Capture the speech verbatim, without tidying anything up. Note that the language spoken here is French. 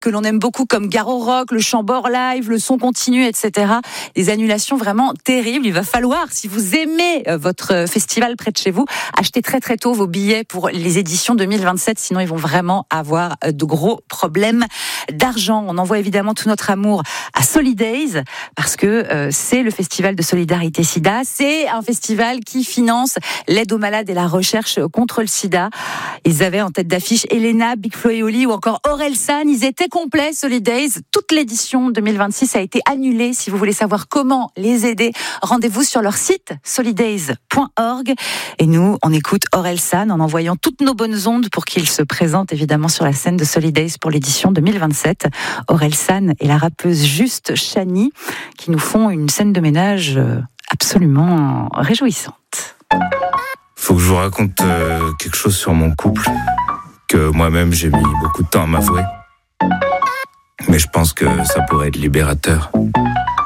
que l'on aime beaucoup comme Garo Rock, le Chambord Live, le son continu, et cetera. Des annulations vraiment terribles. Il va falloir, si vous aimez votre festival près de chez vous, acheter très très tôt vos billets pour les éditions deux mille vingt-sept, sinon ils vont vraiment avoir de gros problèmes d'argent. On envoie évidemment tout notre amour à Solidays parce que euh, c'est le festival de solidarité SIDA. C'est un festival qui finance l'aide aux malades et la recherche contre le sida. Ils avaient en tête d'affiche Elena, Big Flo et Oli ou encore Orelsan. Ils étaient complets, Solidays. Toute l'édition deux mille vingt-six a été annulée. Si vous voulez savoir comment les aider, rendez-vous sur leur site solidays point org. Et nous, on écoute Orelsan en envoyant toutes nos bonnes ondes pour qu'il se présente évidemment sur la scène de Solidays pour l'édition deux mille vingt-sept. Orelsan et la rappeuse Juste Chani qui nous font une scène de ménage absolument réjouissante. Faut que je vous raconte euh, quelque chose sur mon couple que moi-même j'ai mis beaucoup de temps à m'avouer. Mais je pense que ça pourrait être libérateur.